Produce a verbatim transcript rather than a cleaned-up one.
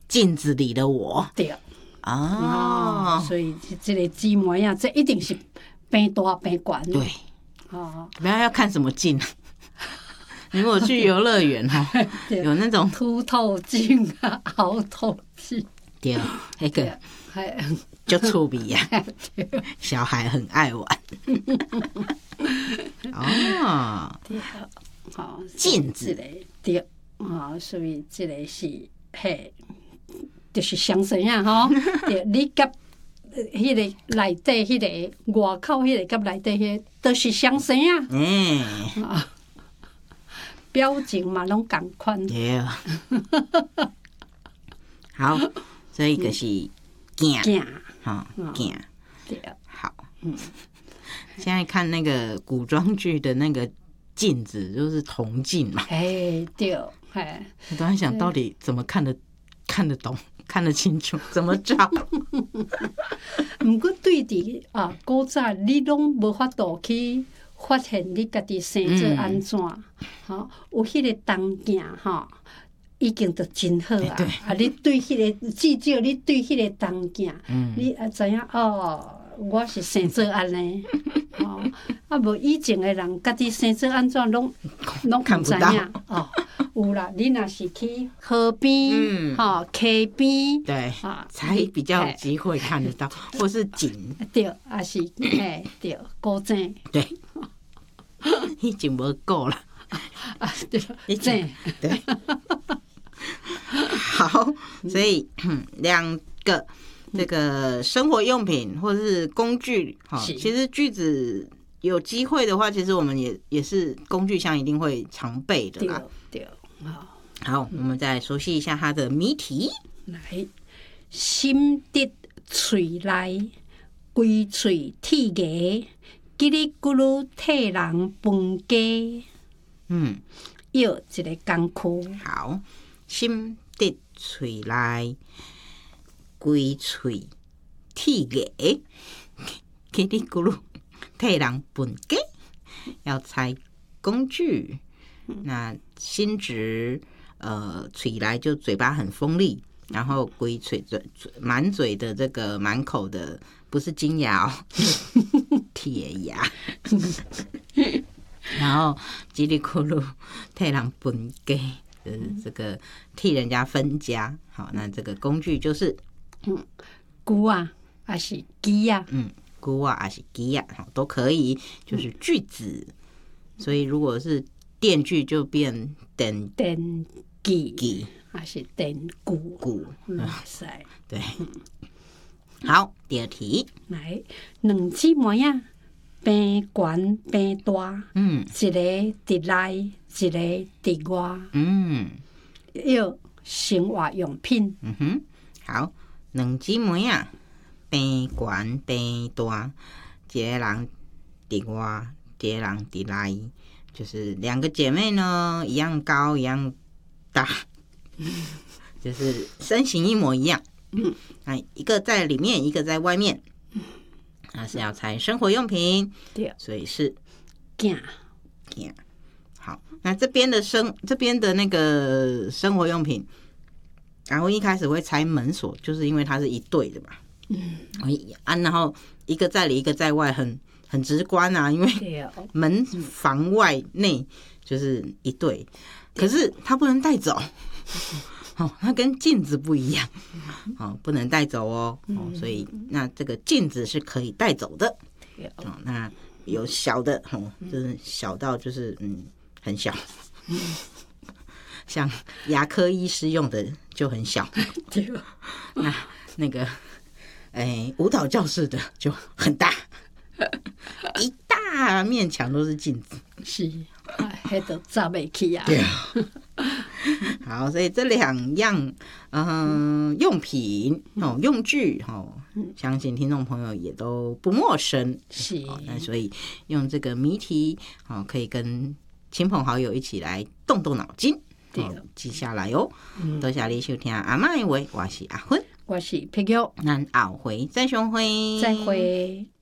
镜子里的我。 对啊、 哦，所以这个姊妹啊，这一定是变大变悬。 对， 哦， 不要要看什么镜。如果去游乐园哈，有那种凸透镜啊、凹透镜， 对，那个还就趣味呀，小孩很爱玩。哦， 对，好， 镜子这个对，啊，所以这个是嘿，就是相生啊，吼，对，你甲迄个内底迄个外口迄个甲内底迄个都是相生啊， 哎， 啊，表情嘛拢共款。 对，好，所以就是镜， 镜， 哈，镜， 对， 好，嗯，现在看那个古装剧的那个镜子，就是铜镜嘛， 哎，对，哎， 我都在想到底怎么看得看得懂。看得清楚，怎么照？ 毋过对伫啊古早，你拢无法度去发现你家己生做安怎，吼、嗯，有迄个当镜吼，已经都真好啊！啊，你对迄、那个，至少你对迄个当镜，嗯、你啊知影哦，我是生做安尼，哦，啊无以前的人家己生做安怎，拢拢毋知影哦。有啦，你若是去河边、哈溪边， 对，啊，才比较有机会看得到，或是景， 对，啊是，嘿，对，古井， 对，已经无够了， 啊对，井， 对，好，所以两个这个生活用品或者是工具，哈，其实句子有机会的话，其实我们也也是工具箱一定会常备的啦， 对。好， 好，我们再熟悉一下它的谜题。 来，心得喙内，规喙铁牙，叽里咕噜替人分家。 嗯， 要一个工具。 好，心得喙内，规喙铁牙，叽里咕噜替人分家。要猜工具。那心直，呃，嘴来就嘴巴很锋利，然后龟嘴嘴满嘴的这个满口的不是金牙哦，铁牙，然后叽里咕噜替人分家，就是这个替人家分家。好，那这个工具就是嗯，鼓啊，还是机啊？ 嗯，鼓啊，还是机啊，好都可以，就是句子。所以如果是电锯就变电电锯， 锯还是电鼓？ 鼓， 哇塞， 对。好，第二题， 来，两姊妹啊，边悬边大，嗯，一个伫内，一个伫外，嗯，要生活用品， 嗯哼，好，两姊妹啊，边悬边大，一个人伫外，一个人伫内。就是两个姐妹呢，一样高，一样大，就是身形一模一样。嗯，那一个在里面，一个在外面。那是要猜生活用品， 对， 所以是镜镜。好，那这边的生这边的那个生活用品，然后一开始会猜门锁，就是因为它是一对的嘛。嗯，啊，然后一个在里，一个在外，很。很直观啊，因为门房外内就是一对，可是它不能带走，哦，它跟镜子不一样，哦，不能带走哦，哦，所以那这个镜子是可以带走的，哦，那有小的，哦，就是小到就是嗯很小，像牙科医师用的就很小，那那个哎舞蹈教室的就很大。一大面墙都是镜子， 是，迄都扎袂起啊。 对啊。好，所以这两样嗯、呃、用品哦用具哦，相信听众朋友也都不陌生。 是， 哦、那所以用这个谜题哦，可以跟亲朋好友一起来动动脑筋，哦、记下来哦。嗯、多谢你收听阿嬷的话，我是阿芬， 我是佩玉， 咱后回再相会， 再会。